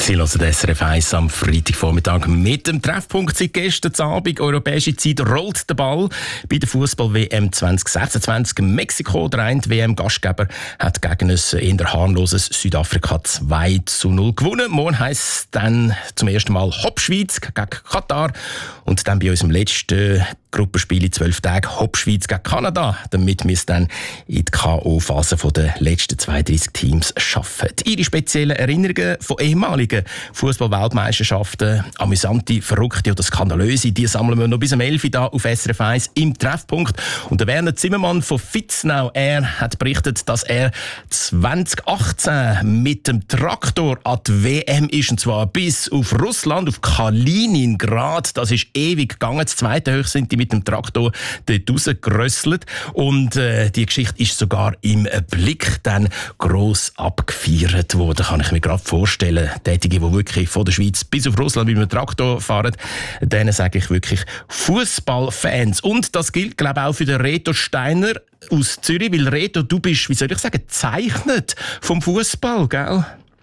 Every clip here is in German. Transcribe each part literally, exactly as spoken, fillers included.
Sie hören das S R F eins am Freitagvormittag mit dem Treffpunkt seit gestern Abend. Europäische Zeit rollt der Ball bei der Fußball-W M zwanzig sechsundzwanzig. Mexiko, der eine W M-Gastgeber, hat gegen ein eher harmloses Südafrika zwei zu null gewonnen. Morgen heisst es dann zum ersten Mal Hop-Schweiz gegen Katar. Und dann bei unserem letzten Gruppenspiel in zwölf Tagen Hop-Schweiz gegen Kanada, damit wir es dann in die K O-Phase der letzten zweiunddreißig Teams schaffen. Ihre speziellen Erinnerungen von ehemaligen Fußball-Weltmeisterschaften, amüsante, verrückte oder skandalöse, die sammeln wir noch bis um elf Uhr hier auf S R F eins im Treffpunkt. Und der Werner Zimmermann von Fitznau, er hat berichtet, dass er zwanzig achtzehn mit dem Traktor an die W M ist, und zwar bis auf Russland, auf Kaliningrad. Das ist ewig gegangen. Das zweite Hoch sind die mit dem Traktor dort rausgerösselt. Und äh, die Geschichte ist sogar im Blick dann gross abgefeiert worden. Kann ich mir gerade vorstellen. Tätige, die wirklich von der Schweiz bis auf Russland mit dem Traktor fahren, denen sage ich wirklich Fußballfans. Und das gilt, glaube ich, auch für den Reto Steiner aus Zürich, weil Reto, du bist, wie soll ich sagen, gezeichnet vom Fußball, gell?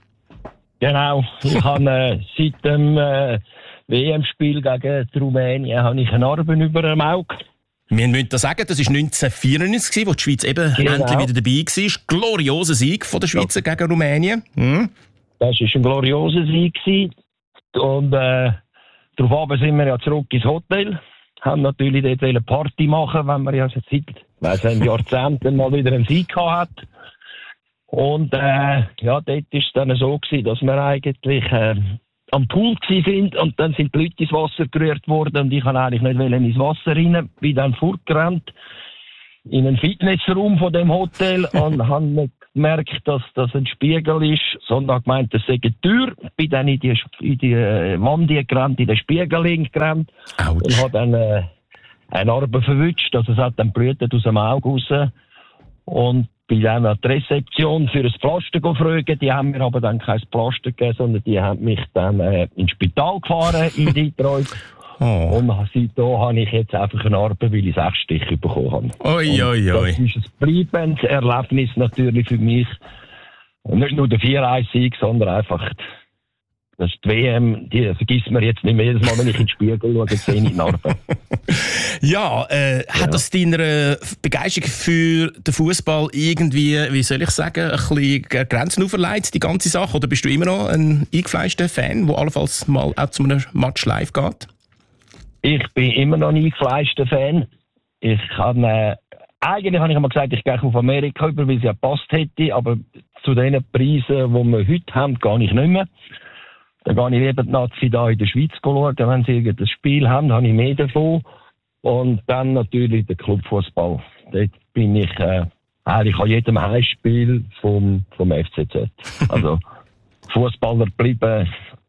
Genau. Ich habe äh, seit dem äh, W M-Spiel gegen die Rumänien habe ich eine Narbe über dem Auge. Wir müssen das sagen, das war neunzehnhundertvierundneunzig, wo die Schweiz eben genau. endlich wieder dabei war. Glorioser Sieg von der Schweizer ja. gegen Rumänien. Hm? Das war ein glorioser Sieg. Und äh, darauf sind wir ja zurück ins Hotel. Haben natürlich dort eine Party machen, wenn man ja seit weiss, ein Jahrzehnten mal wieder einen Sieg gehabt hat. Und äh, ja, dort war es dann so gewesen, dass wir eigentlich äh, am Pool sind und dann sind die Leute ins Wasser gerührt worden und ich wollte eigentlich nicht ins Wasser rein. Bin dann fortgerannt in einen Fitnessraum von dem Hotel und habe nicht gemerkt, dass das ein Spiegel ist, sondern habe gemeint, das sei eine Tür. Bin dann in die, in die Wand gerannt, in den Spiegel gerannt Autsch. Und habe dann äh, eine Narbe verwünscht. Also es hat dann blutet aus dem Auge raus. Und bin dann an die Rezeption für ein Pflaster gefragt. Die haben mir aber dann kein Pflaster gegeben, sondern die haben mich dann äh, ins Spital gefahren in Detroit. Oh. Und seitdem habe ich jetzt einfach eine Narbe, weil ich sechs Stiche bekommen habe. Oi, oi, oi. Das ist ein bleibendes Erlebnis natürlich für mich. Und nicht nur der vier eins Sieg, sondern einfach das ist die W M, die vergisst man jetzt nicht mehr. Jedes Mal, wenn ich in den Spiegel schaue, sehe ich die Narbe. Ja, äh, ja, hat das deiner Begeisterung für den Fußball irgendwie, wie soll ich sagen, ein bisschen Grenzen auferlegt, die ganze Sache? Oder bist du immer noch ein eingefleischter Fan, der allenfalls mal auch zu einem Match live geht? Ich bin immer noch ein eingefleischter Fan. Ich kann, äh, eigentlich habe ich einmal gesagt, ich gehe auf Amerika über, weil es ja gepasst hätte, aber zu den Preisen, die wir heute haben, gehe ich nicht mehr. Dann gehe ich lieber die Nazi da in der Schweiz schauen. Wenn sie irgendein Spiel haben, habe ich mehr davon. Und dann natürlich der Clubfußball. Dort bin ich äh, eigentlich an jedem Heimspiel vom, vom F C Z. Also Fußballer bleiben.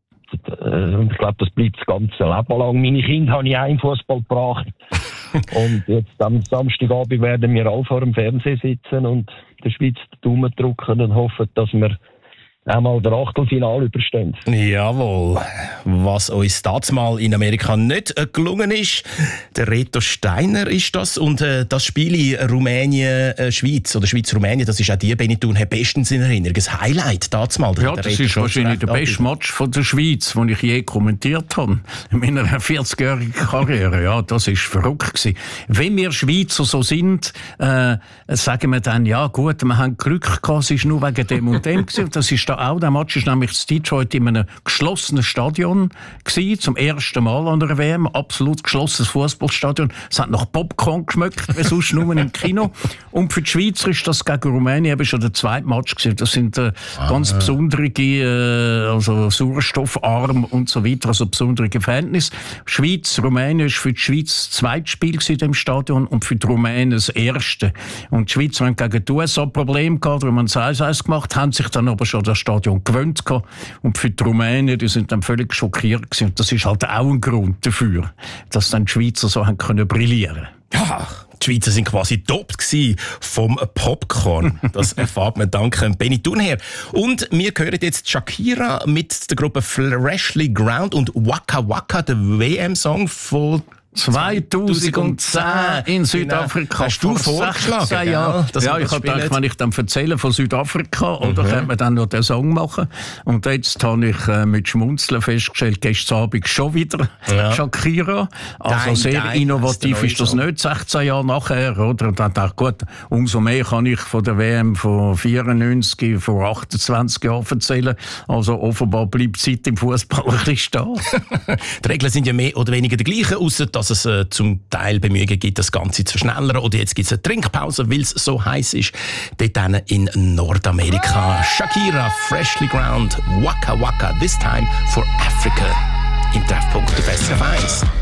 Und ich glaube, das bleibt das ganze Leben lang. Meine Kinder habe ich auch im Fußball gebracht. Und jetzt am Samstagabend werden wir alle vor dem Fernsehen sitzen und der Schweiz den Daumen drücken und hoffen, dass wir einmal der Achtelfinale überstehen. Jawohl. Was uns damals mal in Amerika nicht äh, gelungen ist, der Reto Steiner ist das. Und äh, das Spiel in Rumänien-Schweiz äh, oder Schweiz-Rumänien, das ist auch die, Benetton, hat bestens in Erinnerung. Ein Highlight damals mal. Ja, das ist wahrscheinlich der beste Match von der Schweiz, den ich je kommentiert habe. In meiner vierzigjährigen Karriere. Ja, das ist verrückt gewesen. Wenn wir Schweizer so sind, äh, sagen wir dann, ja gut, wir haben Glück gehabt, es ist nur wegen dem und dem gewesen. Das ist auch. Der Match war nämlich in Detroit in einem geschlossenen Stadion gewesen, zum ersten Mal an der W M. Absolut geschlossenes Fußballstadion. Es hat nach Popcorn geschmeckt, wie sonst nur im Kino. Und für die Schweizer ist das gegen Rumänien eben schon der zweite Match gewesen. Das sind äh, ganz ah, besondere, äh, also sauerstoffarm und so weiter, also besondere Verhältnisse. Schweiz, Rumänien ist für die Schweiz das zweite Spiel in dem Stadion und für die Rumänen das erste. Und die Schweiz haben gegen die U S A Probleme gehabt, weil man es eins eins gemacht haben sich dann aber schon das Stadion gewöhnt gehabt. Und für die Rumänen, die sind dann völlig schockiert gewesen. Und das ist halt auch ein Grund dafür, dass dann die Schweizer so haben können brillieren. Ja, die Schweizer sind quasi dopt gsi vom Popcorn. Das erfahrt man dank Benetton her. Und wir hören jetzt Shakira mit der Gruppe Freshly Ground und Waka Waka, der W M-Song von zweitausendzehn in Südafrika. Hast du vorgeschlagen? Ja, ja ich habe gedacht, wenn ich dann erzähle von Südafrika, mhm. oder könnte man dann noch den Song machen. Und jetzt habe ich äh, mit Schmunzeln festgestellt, gestern Abend schon wieder ja. Shakira. Also dein, sehr dein, innovativ ist das nicht, sechzehn Jahre nachher. Oder? Und dann dachte ich, gut, umso mehr kann ich von der W M von vierundneunzig, von achtundzwanzig Jahren erzählen. Also offenbar bleibt die Zeit im Fußball ein bisschen stehen. Die Regeln sind ja mehr oder weniger die gleichen, ausser dass es äh, zum Teil Bemühungen gibt, das Ganze zu verschnellern. Oder jetzt gibt es eine Trinkpause, weil es so heiß ist. Dort in Nordamerika. Shakira, Freshly Ground, Waka Waka, this time for Africa. Im Treffpunkt auf S R F eins.